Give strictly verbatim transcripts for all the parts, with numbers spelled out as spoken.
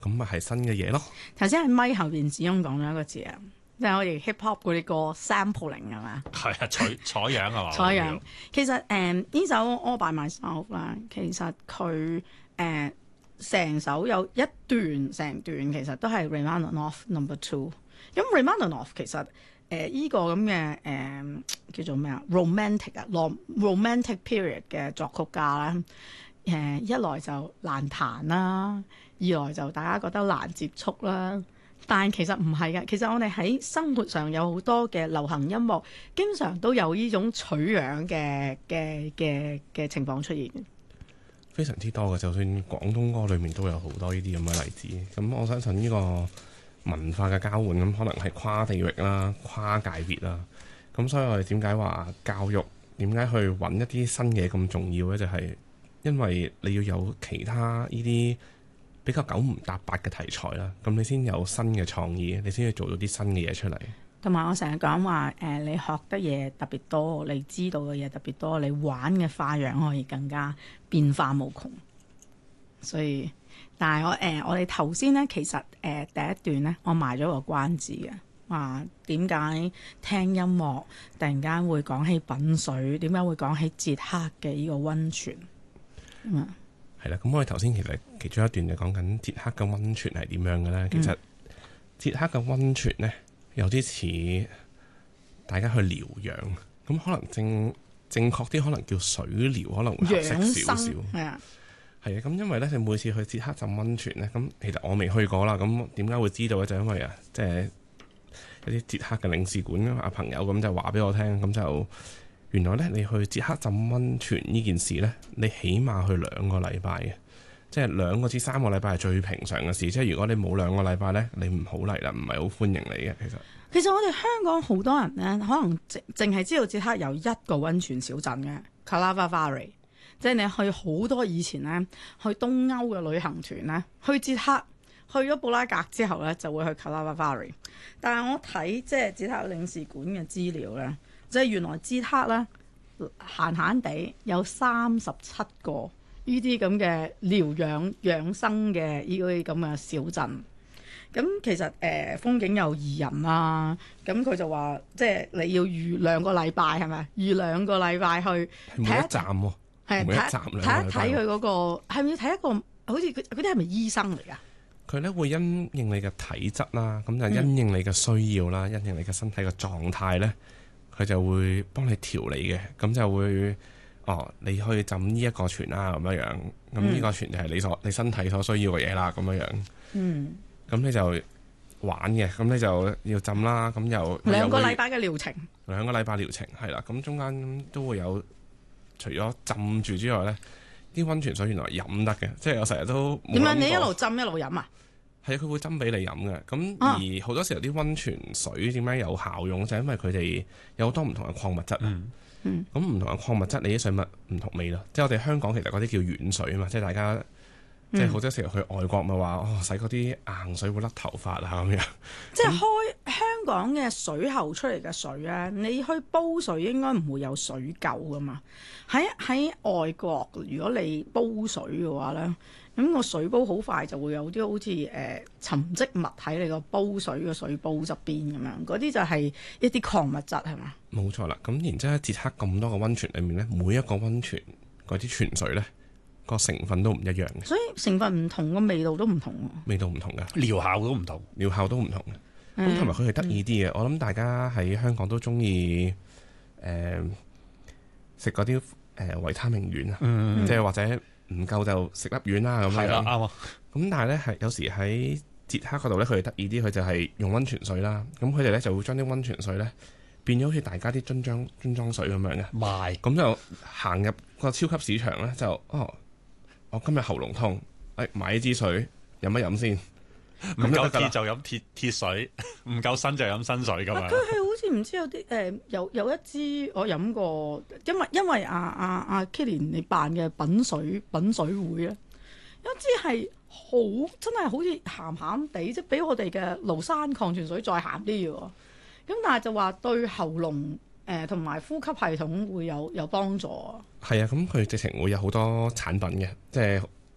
咁咪係新嘅嘢咯。 頭先喺咪後邊子翁講咗一個字啊，即係我哋 hip hop 嗰啲歌 sampling 係嘛？ 係啊，採採樣係嘛？ 採樣。其實誒呢首 All By Myself 啦，其實佢誒成首有一段成段其實都係 Rachmaninoff Number Two。咁 Rachmaninoff 其實誒依、呃這個咁嘅誒叫做咩啊 romantic 啊 romantic period 嘅作曲家啦，誒、呃、一來就難彈啦，二來就大家覺得難接觸啦。但其實唔係嘅，其實我哋喺生活上有好多嘅流行音樂，經常都有呢種取樣嘅嘅嘅嘅情況出現嘅。 非常之多嘅，就算廣東歌裏面都有好多呢啲咁嘅例子。咁我相信呢個文化嘅交換咁，可能係跨地域啦、跨界別啦。咁所以我哋點解話教育點解去揾一啲新嘢咁重要呢？就係因為你要有其他呢啲比較九唔搭八嘅題材啦，咁你先有新嘅創意，你先要做到啲新嘅嘢出嚟。 同埋我成日講話誒，你學得嘢特別多，你知道嘅嘢特別多，你玩嘅花樣可以更加變化無窮。所以，但係我誒、呃、我哋頭先咧，其實誒、呃、第一段咧，我埋咗個關子嘅，話點解聽音樂突然間會講起品水，點解會講起捷克嘅呢個溫泉咁啊？ 係啦，咁我哋頭先其實其中一段就講緊捷克嘅溫泉係點樣嘅咧。其實捷克嘅溫泉咧有啲似大家去療養，咁可能正正確啲可能叫水療，可能會合適少少。係啊，係啊，咁因為咧你每次去捷克浸溫泉咧，咁其實我未去過啦。咁點解會知道咧？就因為啊，即係有啲捷克嘅領事館啊朋友咁就話俾我聽，咁就。原來咧，你去捷克浸溫泉呢件事咧，你起碼去兩個禮拜嘅，即係兩個至三個禮拜係最平常嘅事。即係如果你冇兩個禮拜咧，你唔好嚟啦，唔係好歡迎你嘅。其實其實我哋香港好多人咧，可能淨淨係知道捷克有一個溫泉小鎮嘅 Karlovy，即係你去好多以前咧去東歐嘅旅行團咧，去捷克去咗布拉格之後咧，就會去 Karlovy。但係我睇即係捷克領事館嘅資料咧。即係原來捷克咧，閒閒地有三十七個呢啲咁嘅療養養生嘅呢啲咁嘅小鎮。咁其實誒、呃、風景又宜人啦。咁佢就話，即係你要預兩個禮拜係咪？預兩個禮拜去每一站喎、啊， 係每一站兩個禮拜。 睇一睇佢嗰個係咪要睇一個？好似嗰啲係咪醫生嚟㗎？ 佢咧會因應你嘅體質啦，咁就因應你嘅需要啦，嗯、因應你嘅身體嘅狀態咧。佢就會幫你調理嘅，咁就會哦，你可以浸呢一個泉啦，咁樣樣，咁呢個泉就係你所你身體所需要嘅嘢啦，咁樣樣。嗯。咁你就玩嘅，咁你就要浸啦，咁又兩個禮拜嘅療程。 兩個禮拜療程係啦，咁中間都會有，除咗浸住之外咧，啲溫泉水原來飲得嘅，即係我成日都點解你一路浸一路飲啊？ 係啊，佢會斟俾你飲嘅。咁而好多時候啲溫泉水點解有效用，就係因為佢哋有好多唔同嘅礦物質啊。嗯。咁唔同嘅礦物質，你啲水物唔同味咯。即係我哋香港其實嗰啲叫軟水啊嘛，即係大家、嗯、即係好多時候去外國咪話哦，洗嗰啲硬水會甩頭髮啊咁樣。 即係開香港嘅水喉出嚟嘅水咧，你去煲水應該唔會有水垢噶嘛。喺喺外國，如果你煲水嘅話咧。咁個水煲好快就會有啲好似誒、呃、沉積物喺你個煲水嘅水煲側邊咁樣，嗰啲就係一啲礦物質係嘛？冇錯啦。咁然之後喺捷克咁多個溫泉裏面咧，每一個溫泉嗰啲泉水咧，個成分都唔一樣嘅。所以成分唔同，個味道都唔同。味道唔同㗎，療效都唔同，療效都唔同嘅。咁同埋佢係得意啲嘅。嗯、我諗大家喺香港都中意誒食嗰啲誒維他命丸啊，嗯、即係或者。唔夠就食粒丸啦咁樣。係啦，啱啊。咁但係咧係有時喺捷克嗰度咧，佢哋得意啲，佢就係用溫泉水啦。咁佢哋咧就會將啲溫泉水咧變咗好似大家啲樽裝樽裝水咁樣嘅賣。咁就行入個超級市場咧，就哦，我今日喉嚨痛，誒買一支水飲一飲先。唔夠鐵就飲鐵鐵水，唔夠新就飲新水咁樣。佢係好似唔知有啲誒、呃、有有一支我飲過，因為因為阿阿阿 Kilian 你辦嘅品水品水會咧，有一支係好真係好似鹹鹹地，即係比我哋嘅廬山礦泉水再鹹啲嘅。咁但係就話對喉嚨誒同埋呼吸系統會有有幫助。係啊，咁佢直情會有好多產品嘅，即係。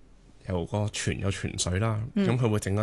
有個泉有泉水啦，咁佢、嗯、會整一